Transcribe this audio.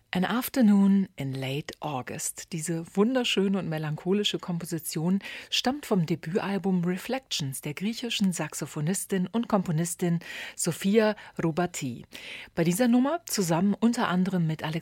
An Afternoon in Late August. Diese wunderschöne und melancholische Komposition stammt vom Debütalbum Reflections der griechischen Saxophonistin und Komponistin Sophia Roubati. Bei dieser Nummer, zusammen unter anderem mit